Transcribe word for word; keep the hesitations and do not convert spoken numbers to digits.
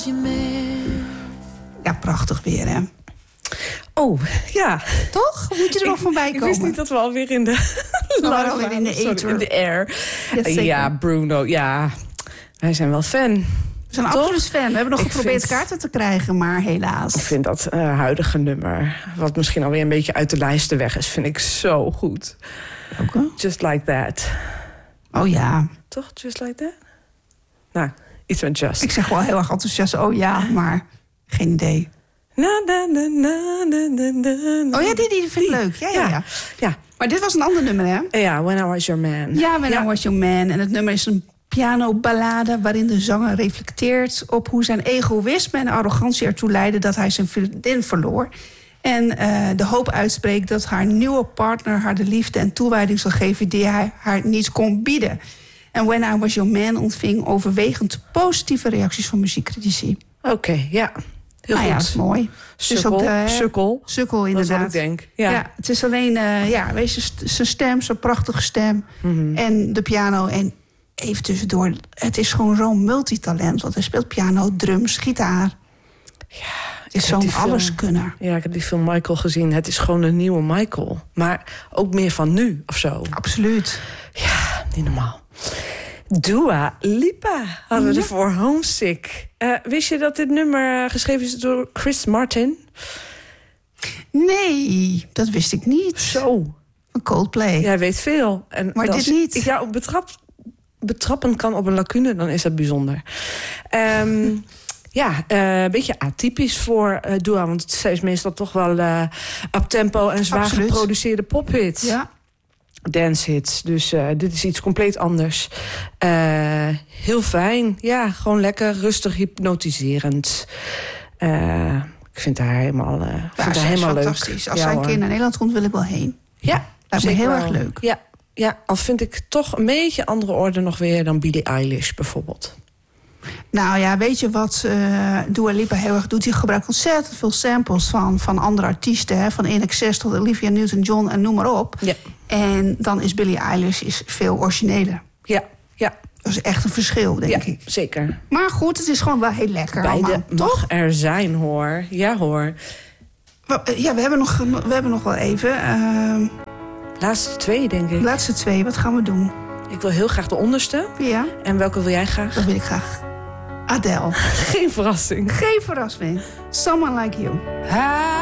Ja, prachtig weer, hè? Oh, ja. Toch? Of moet je er nog van bij komen? Ik wist niet dat we alweer in de... we waren alweer in de ether. Sorry, in de air. Ja, ja, Bruno, ja. Wij zijn wel fan. We zijn Toch? absoluut fan. We hebben nog Ik geprobeerd vind... kaarten te krijgen, maar helaas. Ik vind dat uh, huidige nummer, wat misschien alweer een beetje uit de lijsten weg is, vind ik zo goed. Welke? Just Like That. Oh ja. Toch? Just Like That? Nou, iets met Just. Ik zeg wel heel erg enthousiast, oh ja, maar geen idee. Na, na, na, na, na, na, na. Oh ja, die, die vind ik leuk. Ja, ja, ja. ja. Maar dit was een ander nummer, hè? Ja, When I Was Your Man. Ja, When ja. I Was Your Man. En het nummer is een pianoballade waarin de zanger reflecteert op hoe zijn egoïsme en arrogantie ertoe leidden dat hij zijn vriendin verloor. En uh, de hoop uitspreekt dat haar nieuwe partner haar de liefde en toewijding zal geven die hij haar niet kon bieden. En When I Was Your Man ontving overwegend positieve reacties van muziekcritici. Oké, okay, ja. Heel nou goed. Ja, dat is mooi. Sukkel, dus ook de, sukkel. Sukkel, inderdaad. Dat is wat ik denk. Ja. Ja, het is alleen, uh, ja, weet je, zijn stem, zijn prachtige stem. Mm-hmm. En de piano. En even tussendoor, het is gewoon zo'n multitalent. Want hij speelt piano, drums, gitaar. Ja, het is zo'n alleskunner. Ja, ik heb die film Michael gezien. Het is gewoon een nieuwe Michael. Maar ook meer van nu, of zo. Absoluut. Ja, niet normaal. Dua Lipa hadden we ja. ervoor, Homesick. Uh, wist je dat dit nummer geschreven is door Chris Martin? Nee, dat wist ik niet. Zo. Een Coldplay. Jij weet veel. En maar dit als niet. ik jou betrap, betrappen kan op een lacune, dan is dat bijzonder. Um, ja, uh, een beetje atypisch voor uh, Dua. Want het is meestal toch wel uh, uptempo en zwaar Absoluut. geproduceerde pophits. Ja. Dancehits. Dus uh, dit is iets compleet anders. Uh, heel fijn. Ja, gewoon lekker rustig hypnotiserend. Uh, ik vind haar helemaal, uh, ja, vind haar helemaal leuk. Fantastisch. Als ja, zij een hoor. keer naar Nederland komt, wil ik wel heen. Ja, lijkt me heel wel. erg leuk. Ja, ja, al vind ik toch een beetje andere orde nog weer dan Billie Eilish bijvoorbeeld. Nou ja, weet je wat uh, Dua Lipa heel erg doet? Die gebruikt ontzettend veel samples van, van andere artiesten. Hè? Van In Excess tot Olivia Newton-John en noem maar op. Ja. En dan is Billie Eilish is veel origineler. Ja, ja. Dat is echt een verschil, denk ja, ik. Zeker. Maar goed, het is gewoon wel heel lekker. Beide allemaal, mag toch? er zijn, hoor. Ja, hoor. Ja, we hebben nog, we hebben nog wel even. Uh, laatste twee, denk ik. Laatste twee, wat gaan we doen? Ik wil heel graag de onderste. Ja. En welke wil jij graag? Dat wil ik graag. Adele. Geen verrassing. Geen verrassing. Someone Like You.